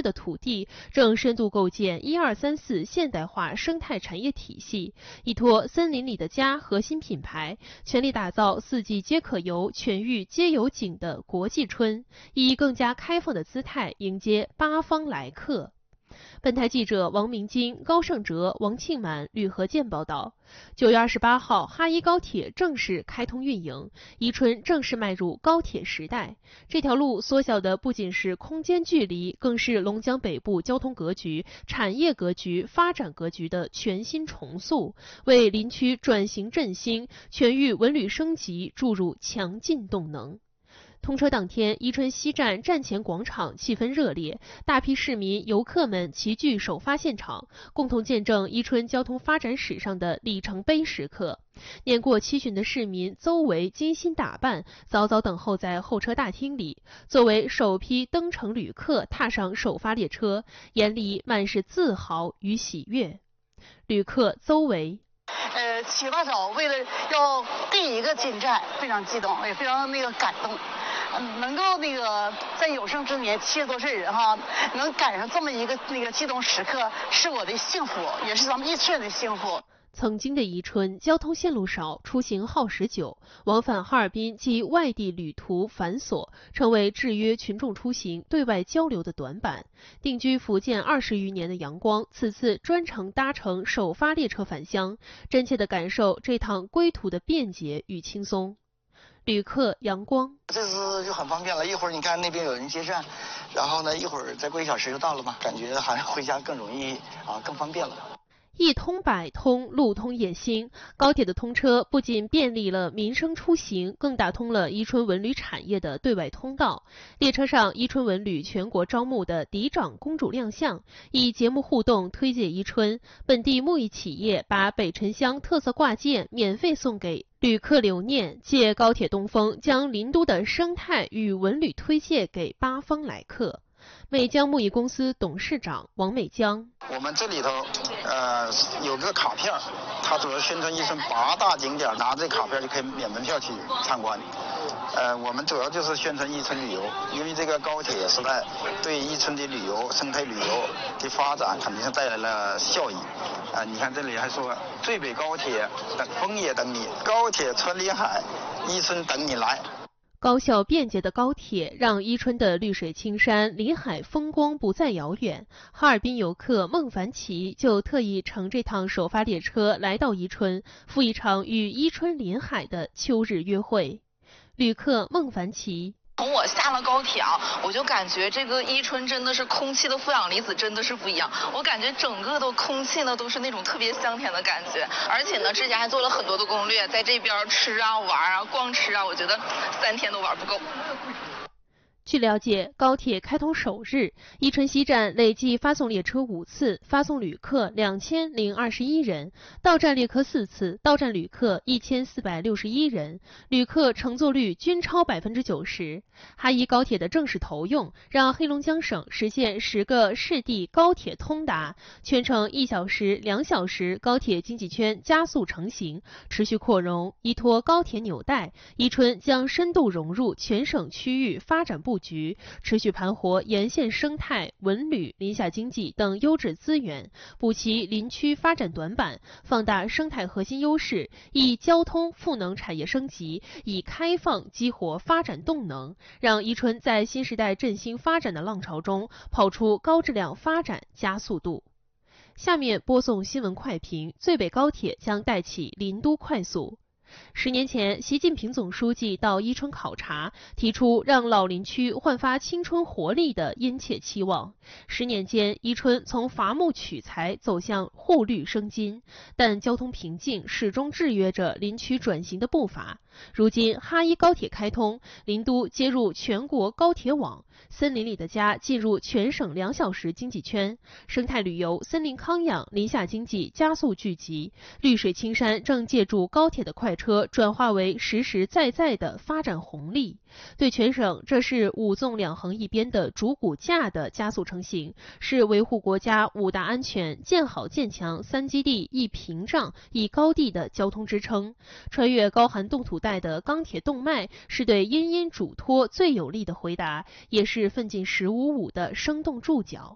的土地，正深度构建1234现代化生态产业体系，依托森林里的家核心品牌，全力打造四季皆可游、全域皆有景的国际村，以更加开放的姿态迎接八方来客。本台记者王明金、高胜哲、王庆满、吕和建报道：9月28号，哈伊高铁正式开通运营，伊春正式迈入高铁时代。这条路缩小的不仅是空间距离，更是龙江北部交通格局、产业格局、发展格局的全新重塑，为林区转型振兴、全域文旅升级注入强劲动能。通车当天，伊春西站站前广场气氛热烈，大批市民、游客们齐聚首发现场，共同见证伊春交通发展史上的里程碑时刻。年过70旬的市民邹维精心打扮，早早等候在候车大厅里。作为首批登城旅客踏上首发列车，眼里满是自豪与喜悦。旅客邹维。 起大早为了要第一个进站，非常激动，也非常感动。能够在有生之年70多岁人哈，能赶上这么一个激动时刻，是我的幸福，也是咱们伊春的幸福。 曾经的伊春交通线路少，出行耗时久，往返哈尔滨及外地旅途繁琐，成为制约群众出行、对外交流的短板。定居福建20余年的杨光，此次专程搭乘首发列车返乡，真切地感受这趟归途的便捷与轻松。旅客杨光， 这次就很方便了，一会儿你看那边有人接站，然后呢，一会儿再过1小时就到了嘛，感觉好像回家更容易啊，更方便了。 一通百通，路通野心。高铁的通车不仅便利了民生出行，更打通了伊春文旅产业的对外通道。列车上，伊春文旅全国招募的嫡长公主亮相，以节目互动推介伊春。本地木艺企业把北辰乡特色挂件免费送给旅客留念，借高铁东风，将林都的生态与文旅推介给八方来客。美江木艺公司董事长王美江， 我们这里头有个卡片，它主要宣传伊春8大景点，拿这卡片就可以免门票去参观。我们主要就是宣传伊春旅游，因为这个高铁时代对伊春的旅游、生态旅游的发展肯定是带来了效益。你看这里还说最北高铁等风也等你，高铁穿林海，伊春等你来。 高效便捷的高铁让伊春的绿水青山、林海风光不再遥远。哈尔滨游客孟凡奇就特意乘这趟首发列车来到伊春，赴一场与伊春林海的秋日约会。旅客孟凡奇。 从我下了高铁啊，我就感觉这个伊春真的是空气的负氧离子真的是不一样，我感觉整个的空气呢都是那种特别香甜的感觉，而且呢之前还做了很多的攻略，在这边吃啊玩啊光吃啊，我觉得3天都玩不够。 据了解，高铁开通首日，伊春西站累计发送列车5次，发送旅客2021人，到站列客4次，到站旅客1461人，旅客乘坐率均超90%。哈伊高铁的正式投用，让黑龙江省实现10个市地高铁通达，全程1小时、2小时高铁经济圈加速成型，持续扩容。依托高铁纽带，伊春将深度融入全省区域发展布局，持续盘活沿线生态、文旅、林下经济等优质资源，补齐林区发展短板，放大生态核心优势，以交通赋能产业升级，以开放激活发展动能，让伊春在新时代振兴发展的浪潮中跑出高质量发展加速度。下面播送新闻快评：最北高铁将带起林都快速。10年前，习近平总书记到伊春考察，提出让老林区焕发青春活力的殷切期望。10年间，伊春从伐木取材走向护绿生金，但交通瓶颈始终制约着林区转型的步伐。如今，哈伊高铁开通，林都接入全国高铁网，森林里的家进入全省2小时经济圈，生态旅游、森林康养、林下经济加速聚集，绿水青山正借助高铁的快车转化为实实在在的发展红利。对全省，这是5纵2横一边的主骨架的加速成型，是维护国家5大安全、建好建强3基地1屏障1高地的交通支撑。穿越高寒冻土带的钢铁动脉，是对殷殷嘱托最有力的回答，也是奋进15.5的生动注脚。